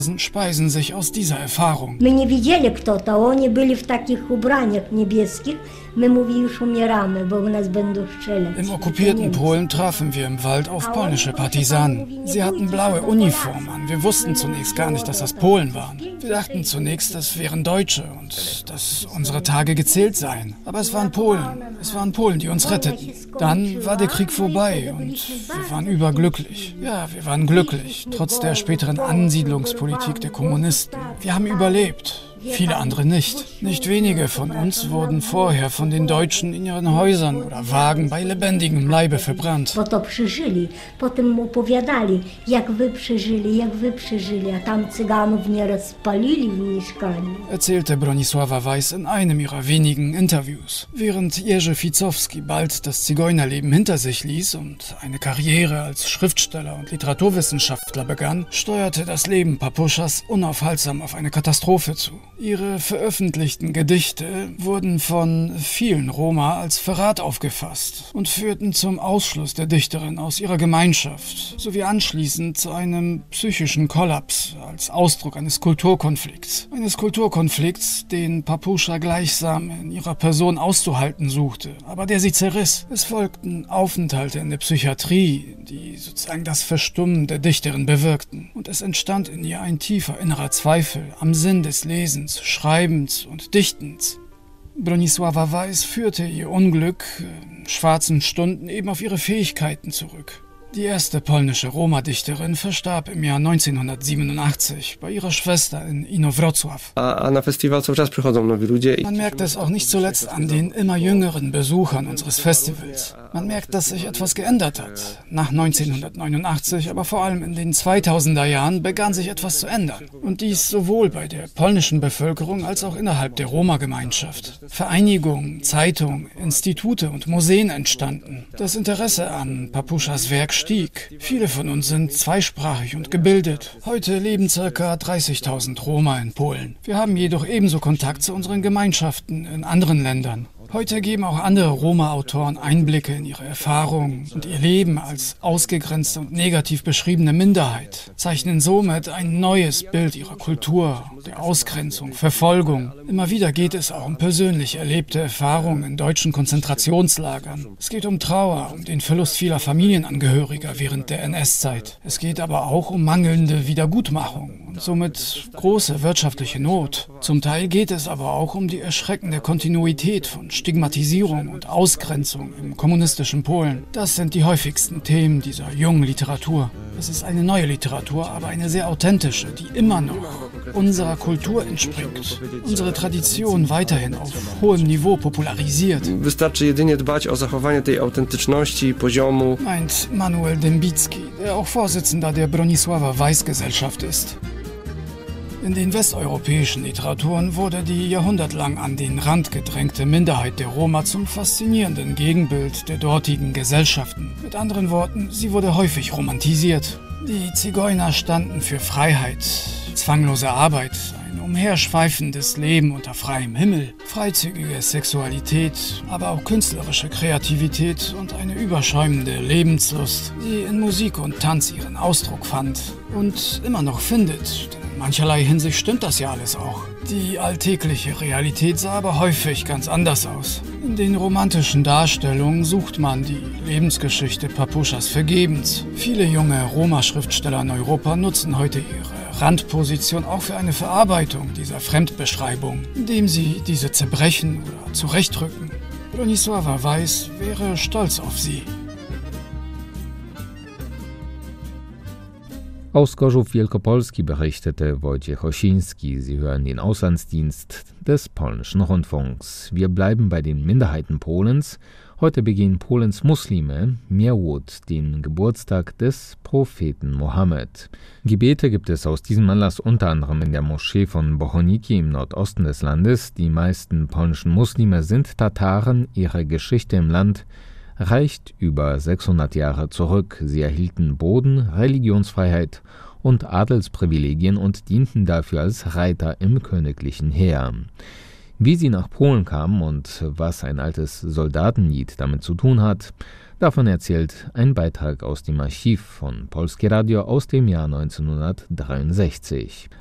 speisen sich aus dieser Erfahrung. My nie widzieli kto-to, oni byli w takich ubraniach niebieskich. My mówili, już umieramy, bo u nas będą strzelać. Im okkupierten Polen trafen wir im Wald auf polnische Partisanen. Sie hatten blaue Uniformen an. Wir wussten zunächst gar nicht, dass das Polen waren. Wir dachten zunächst, das wären Deutsche und dass unsere Tage gezählt seien. Aber es waren Polen. Es waren Polen, die uns retteten. Dann war der Krieg vorbei und wir waren überglücklich. Ja, wir waren glücklich, trotz der späteren Ansiedlungspolitik der Kommunisten. Wir haben überlebt. Viele andere nicht. Nicht wenige von uns wurden vorher von den Deutschen in ihren Häusern oder Wagen bei lebendigem Leibe verbrannt. Bo to przeżyli, potem opowiadali, jak wy przeżyli, a tam Cyganów nieraz spalili w mieszkaniu. Erzählte Bronisława Weiß in einem ihrer wenigen Interviews. Während Jerzy Ficowski bald das Zigeunerleben hinter sich ließ und eine Karriere als Schriftsteller und Literaturwissenschaftler begann, steuerte das Leben Papuschas unaufhaltsam auf eine Katastrophe zu. Ihre veröffentlichten Gedichte wurden von vielen Roma als Verrat aufgefasst und führten zum Ausschluss der Dichterin aus ihrer Gemeinschaft, sowie anschließend zu einem psychischen Kollaps als Ausdruck eines Kulturkonflikts. Eines Kulturkonflikts, den Papuscha gleichsam in ihrer Person auszuhalten suchte, aber der sie zerriss. Es folgten Aufenthalte in der Psychiatrie, die sozusagen das Verstummen der Dichterin bewirkten. Und es entstand in ihr ein tiefer innerer Zweifel am Sinn des Lesens, Schreibens und Dichtens. Bronisława Weiß führte ihr Unglück in schwarzen Stunden eben auf ihre Fähigkeiten zurück. Die erste polnische Roma-Dichterin verstarb im Jahr 1987 bei ihrer Schwester in Inowrocław. Na Festival cały czas przychodzą nowi ludzie. Man merkt es auch nicht zuletzt an den immer jüngeren Besuchern unseres Festivals. Man merkt, dass sich etwas geändert hat. Nach 1989, aber vor allem in den 2000er Jahren begann sich etwas zu ändern. Und dies sowohl bei der polnischen Bevölkerung als auch innerhalb der Roma-Gemeinschaft. Vereinigungen, Zeitungen, Institute und Museen entstanden. Das Interesse an Papuschas Werk stieg. Viele von uns sind zweisprachig und gebildet. Heute leben ca. 30.000 Roma in Polen. Wir haben jedoch ebenso Kontakt zu unseren Gemeinschaften in anderen Ländern. Heute geben auch andere Roma-Autoren Einblicke in ihre Erfahrungen und ihr Leben als ausgegrenzte und negativ beschriebene Minderheit, zeichnen somit ein neues Bild ihrer Kultur, der Ausgrenzung, Verfolgung. Immer wieder geht es auch um persönlich erlebte Erfahrungen in deutschen Konzentrationslagern. Es geht um Trauer, um den Verlust vieler Familienangehöriger während der NS-Zeit. Es geht aber auch um mangelnde Wiedergutmachung und somit große wirtschaftliche Not. Zum Teil geht es aber auch um die erschreckende Kontinuität von Stigmatisierung und Ausgrenzung im kommunistischen Polen. Das sind die häufigsten Themen dieser jungen Literatur. Es ist eine neue Literatur, aber eine sehr authentische, die immer noch unserer Kultur entspringt, unsere Tradition weiterhin auf hohem Niveau popularisiert. Wystarczy jedynie dbać o zachowanie tej autentyczności, poziomu. Meint Manuel Dębicki, der auch Vorsitzender der Bronisława Weiß Gesellschaft ist. In den westeuropäischen Literaturen wurde die jahrhundertelang an den Rand gedrängte Minderheit der Roma zum faszinierenden Gegenbild der dortigen Gesellschaften. Mit anderen Worten, sie wurde häufig romantisiert. Die Zigeuner standen für Freiheit, zwanglose Arbeit, ein umherschweifendes Leben unter freiem Himmel, freizügige Sexualität, aber auch künstlerische Kreativität und eine überschäumende Lebenslust, die in Musik und Tanz ihren Ausdruck fand und immer noch findet. In mancherlei Hinsicht stimmt das ja alles auch. Die alltägliche Realität sah aber häufig ganz anders aus. In den romantischen Darstellungen sucht man die Lebensgeschichte Papuschas vergebens. Viele junge Roma-Schriftsteller in Europa nutzen heute ihre Randposition auch für eine Verarbeitung dieser Fremdbeschreibung, indem sie diese zerbrechen oder zurechtrücken. Bronisława Weiß wäre stolz auf sie. Aus Gorzów Wielkopolski berichtete Wojciech Osiński. Sie hören den Auslandsdienst des polnischen Rundfunks. Wir bleiben bei den Minderheiten Polens. Heute begehen Polens Muslime Mierłód den Geburtstag des Propheten Mohammed. Gebete gibt es aus diesem Anlass unter anderem in der Moschee von Bohoniki im Nordosten des Landes. Die meisten polnischen Muslime sind Tataren. Ihre Geschichte im Land reicht über 600 Jahre zurück. Sie erhielten Boden, Religionsfreiheit und Adelsprivilegien und dienten dafür als Reiter im königlichen Heer. Wie sie nach Polen kamen und was ein altes Soldatenlied damit zu tun hat, davon erzählt ein Beitrag aus dem Archiv von Polskie Radio aus dem Jahr 1963.